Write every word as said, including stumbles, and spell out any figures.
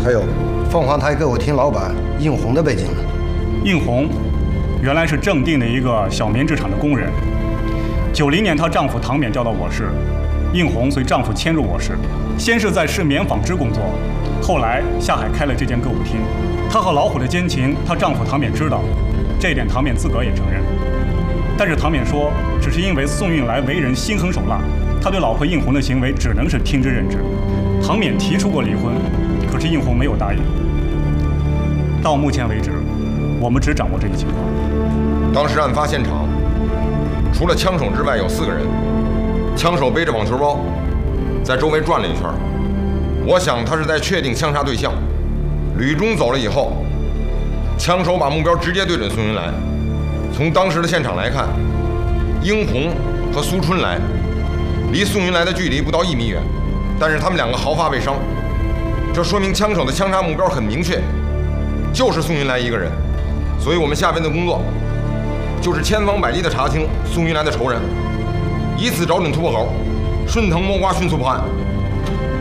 还有，凤凰台歌舞厅老板应红的背景呢？ 应红原来是正定的一个小棉织厂的工人。九零年，她丈夫唐勉调到我市，应红随丈夫迁入我市，先是在市棉纺织工作，后来下海开了这间歌舞厅。她和老虎的奸情，她丈夫唐勉知道，这一点唐勉自个儿也承认。但是唐勉说，只是因为宋运来为人心狠手辣，他对老婆应红的行为只能是听之任之。唐勉提出过离婚，可是应红没有答应。到目前为止，我们只掌握这一情况。 当时案发现场，除了枪手之外有四个人，枪手背着网球包，在周围转了一圈。我想他是在确定枪杀对象。吕中走了以后，枪手把目标直接对准宋云来。从当时的现场来看，应红和苏春来离宋云来的距离不到一米远，但是他们两个毫发未伤，这说明枪手的枪杀目标很明确，就是宋云来一个人。所以我们下边的工作就是千方百计地查清宋云来的仇人，以此找准突破口，顺藤摸瓜，迅速破案。